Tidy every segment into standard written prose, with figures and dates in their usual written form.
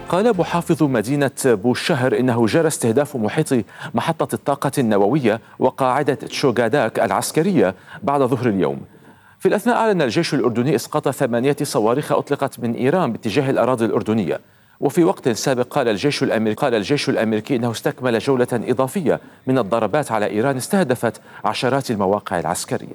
قال محافظ مدينة بوشهر إنه جرى استهداف محيط محطة الطاقة النووية وقاعدة تشوغاداك العسكرية بعد ظهر اليوم. في الأثناء أعلن الجيش الأردني إسقاط 8 صواريخ أطلقت من إيران باتجاه الأراضي الأردنية. وفي وقت سابق قال الجيش الأمريكي إنه استكمل جولة إضافية من الضربات على إيران استهدفت عشرات المواقع العسكرية.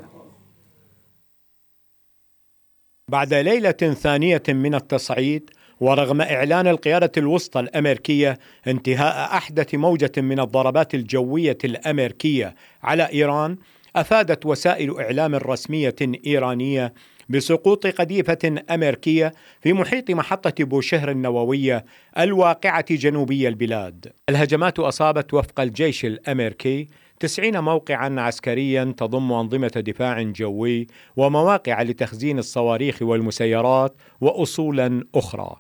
بعد ليلة ثانية من التصعيد، ورغم إعلان القيادة الوسطى الأمريكية انتهاء أحدث موجة من الضربات الجوية الأمريكية على إيران، أفادت وسائل إعلام رسمية إيرانية بسقوط قذيفة أمريكية في محيط محطة بوشهر النووية الواقعة جنوبي البلاد. الهجمات أصابت وفق الجيش الأمريكي 90 موقعا عسكريا تضم أنظمة دفاع جوي ومواقع لتخزين الصواريخ والمسيرات وأصولا أخرى.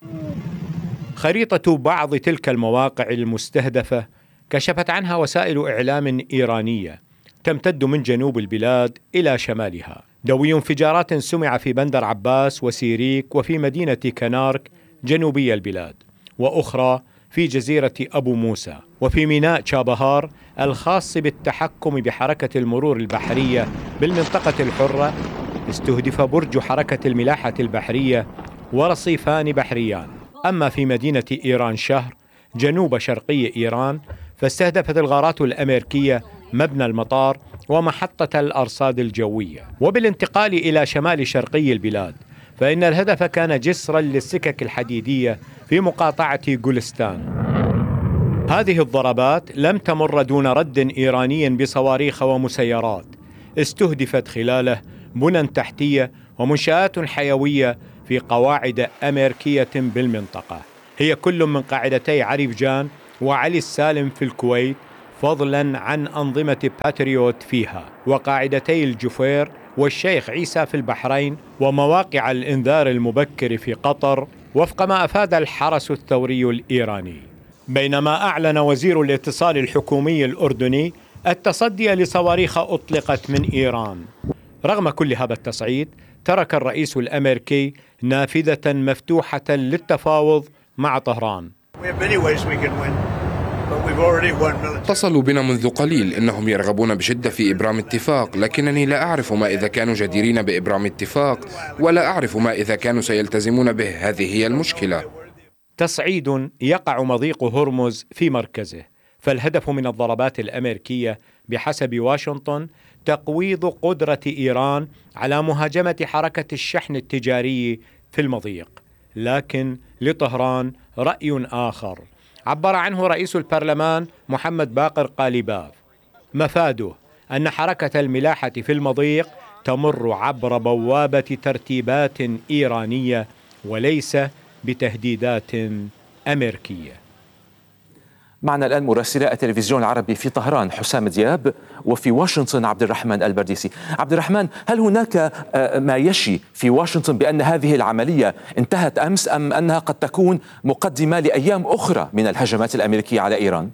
خريطة بعض تلك المواقع المستهدفة كشفت عنها وسائل إعلام إيرانية تمتد من جنوب البلاد إلى شمالها. دوي انفجارات سمع في بندر عباس وسيريك وفي مدينة كنارك جنوبي البلاد، وأخرى في جزيرة أبو موسى وفي ميناء تشابهار الخاص بالتحكم بحركة المرور البحرية بالمنطقة الحرة. استهدف برج حركة الملاحة البحرية ورصيفان بحريان. أما في مدينة إيران شهر جنوب شرقي إيران فاستهدفت الغارات الأمريكية مبنى المطار ومحطة الأرصاد الجوية. وبالانتقال إلى شمال شرقي البلاد فإن الهدف كان جسرا للسكك الحديدية في مقاطعة جولستان. هذه الضربات لم تمر دون رد إيراني بصواريخ ومسيرات استهدفت خلاله بنى تحتية ومنشآت حيوية في قواعد أمريكية بالمنطقة، هي كل من قاعدتي عريفجان وعلي السالم في الكويت، فضلا عن أنظمة باتريوت فيها، وقاعدتي الجفير والشيخ عيسى في البحرين، ومواقع الإنذار المبكر في قطر، وفق ما أفاد الحرس الثوري الإيراني. بينما أعلن وزير الاتصال الحكومي الأردني التصدي لصواريخ أطلقت من إيران. رغم كل هذا التصعيد، ترك الرئيس الأمريكي نافذة مفتوحة للتفاوض مع طهران. اتصلوا بنا منذ قليل، إنهم يرغبون بشدة في إبرام اتفاق، لكنني لا أعرف ما إذا كانوا جديرين بإبرام اتفاق، ولا أعرف ما إذا كانوا سيلتزمون به. هذه هي المشكلة. تصعيد يقع مضيق هرمز في مركزه، فالهدف من الضربات الأمريكية بحسب واشنطن تقويض قدرة إيران على مهاجمة حركة الشحن التجاري في المضيق. لكن لطهران رأي آخر عبر عنه رئيس البرلمان محمد باقر قاليباف، مفاده أن حركة الملاحة في المضيق تمر عبر بوابة ترتيبات إيرانية وليس بتهديدات أمريكية. معنا الآن مراسل التلفزيون العربي في طهران حسام دياب، وفي واشنطن عبد الرحمن البرديسي. عبد الرحمن، هل هناك ما يشي في واشنطن بأن هذه العملية انتهت أمس، أم أنها قد تكون مقدمة لأيام أخرى من الهجمات الأمريكية على إيران؟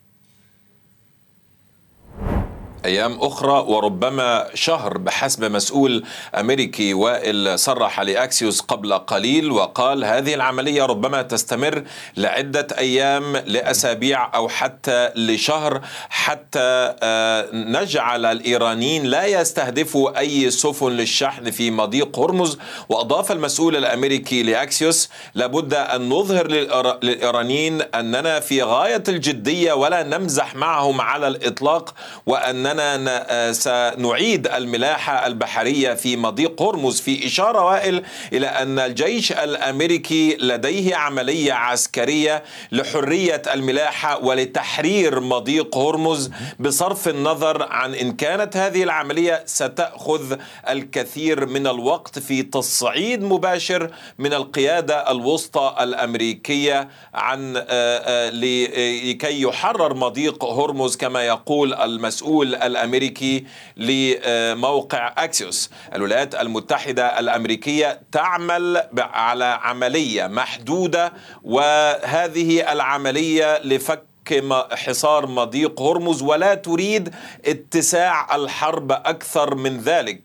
أيام أخرى وربما شهر بحسب مسؤول أمريكي. وائل صرح لأكسيوس قبل قليل وقال هذه العملية ربما تستمر لعدة أيام لأسابيع أو حتى لشهر، حتى نجعل الإيرانيين لا يستهدفوا أي سفن للشحن في مضيق هرمز. وأضاف المسؤول الأمريكي لأكسيوس لابد أن نظهر للإيرانيين أننا في غاية الجدية ولا نمزح معهم على الإطلاق، وأننا سنعيد الملاحة البحرية في مضيق هرمز، في إشارة وائل إلى أن الجيش الأمريكي لديه عملية عسكرية لحرية الملاحة ولتحرير مضيق هرمز، بصرف النظر عن إن كانت هذه العملية ستأخذ الكثير من الوقت في تصعيد مباشر من القيادة الوسطى الأمريكية عن لكي يحرر مضيق هرمز كما يقول المسؤول الأمريكي لموقع أكسيوس. الولايات المتحدة الأمريكية تعمل على عملية محدودة، وهذه العملية لفك حصار مضيق هرمز، ولا تريد اتساع الحرب أكثر من ذلك.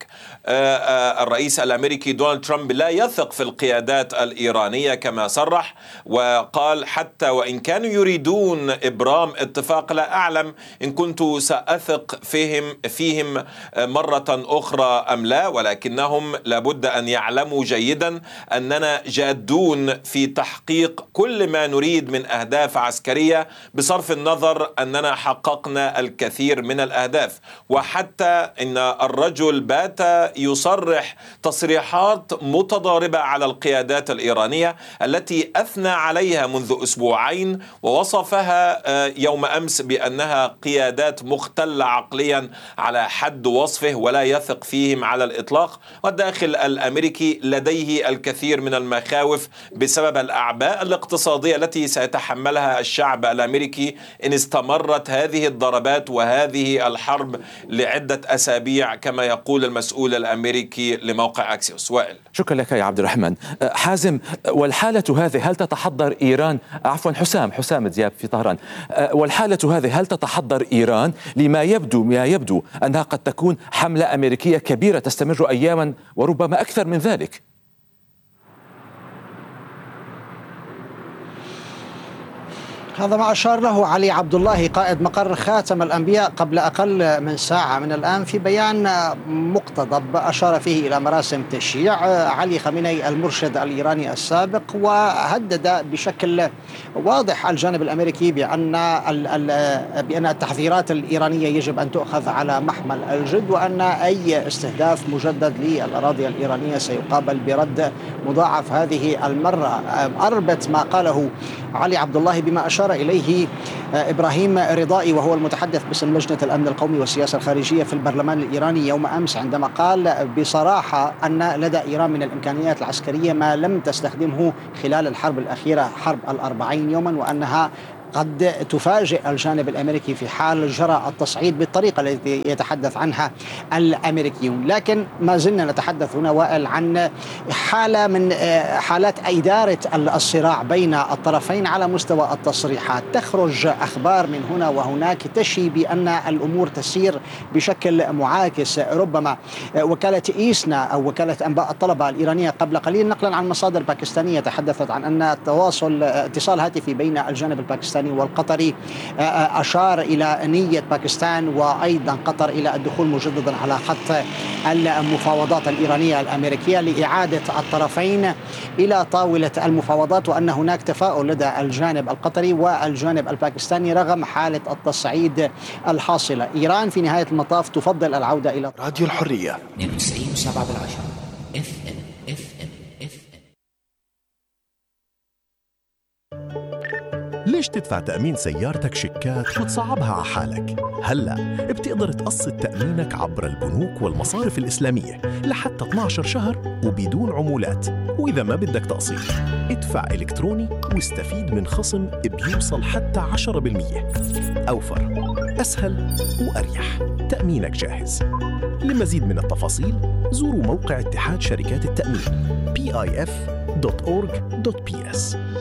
الرئيس الأمريكي دونالد ترامب لا يثق في القيادات الإيرانية كما صرح، وقال حتى وإن كانوا يريدون إبرام اتفاق لا أعلم إن كنت سأثق فيهم مرة أخرى أم لا، ولكنهم لابد أن يعلموا جيدا أننا جادون في تحقيق كل ما نريد من أهداف عسكرية، بصرف النظر أننا حققنا الكثير من الأهداف. وحتى إن الرجل بات يصرح تصريحات متضاربة على القيادات الإيرانية التي أثنى عليها منذ أسبوعين، ووصفها يوم أمس بأنها قيادات مختلة عقليا على حد وصفه ولا يثق فيهم على الإطلاق. والداخل الأمريكي لديه الكثير من المخاوف بسبب الأعباء الاقتصادية التي سيتحملها الشعب الأمريكي إن استمرت هذه الضربات وهذه الحرب لعدة أسابيع كما يقول المسؤول الأمريكي لموقع أكسيوس. وائل، شكرا لك يا عبد الرحمن. حازم، والحالة هذه هل تتحضر إيران، عفوا حسام دياب في طهران، والحالة هذه هل تتحضر إيران لما يبدو أنها قد تكون حملة أمريكية كبيرة تستمر أياما وربما أكثر من ذلك؟ هذا ما أشار له علي عبد الله قائد مقر خاتم الأنبياء قبل أقل من ساعة من الآن في بيان مقتضب أشار فيه إلى مراسم تشييع علي خامنئي المرشد الإيراني السابق، وهدد بشكل واضح الجانب الأمريكي بأن التحذيرات الإيرانية يجب أن تؤخذ على محمل الجد، وأن أي استهداف مجدد للأراضي الإيرانية سيقابل برد مضاعف هذه المرة. أربط ما قاله علي عبد الله بما أشار إليه إبراهيم رضائي وهو المتحدث باسم لجنة الأمن القومي والسياسة الخارجية في البرلمان الإيراني يوم أمس، عندما قال بصراحة أن لدى إيران من الإمكانيات العسكرية ما لم تستخدمه خلال الحرب الأخيرة حرب 40 يوما، وأنها قد تفاجئ الجانب الأمريكي في حال جرى التصعيد بالطريقة التي يتحدث عنها الأمريكيون. لكن ما زلنا نتحدث هنا وائل عن حالة من حالات إدارة الصراع بين الطرفين على مستوى التصريحات. تخرج أخبار من هنا وهناك تشي بأن الأمور تسير بشكل معاكس. ربما وكالة إيسنا أو وكالة أنباء الطلبة الإيرانية قبل قليل نقلا عن مصادر باكستانية تحدثت عن أن اتصال هاتفي بين الجانب الباكستاني والقطري أشار إلى نية باكستان وأيضا قطر إلى الدخول مجددا على خط المفاوضات الإيرانية الأمريكية لإعادة الطرفين إلى طاولة المفاوضات، وأن هناك تفاؤل لدى الجانب القطري والجانب الباكستاني رغم حالة التصعيد الحاصلة. إيران في نهاية المطاف تفضل العودة إلى راديو الحرية 92.7 FM. ليش تدفع تأمين سيارتك شيكات وتصعبها على حالك؟ هلأ بتقدر تقسط تأمينك عبر البنوك والمصارف الإسلامية لحتى 12 شهر وبدون عمولات. وإذا ما بدك تقسيط ادفع إلكتروني واستفيد من خصم بيوصل حتى 10%. أوفر، أسهل وأريح. تأمينك جاهز. لمزيد من التفاصيل زوروا موقع اتحاد شركات التأمين pif.org.ps.